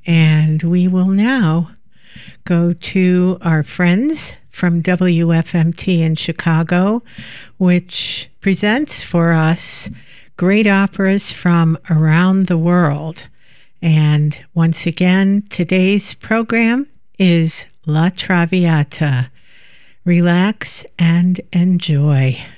And we will now go to our friends from WFMT in Chicago, which presents for us great operas from around the world. And once again, today's program is La Traviata. Relax and enjoy.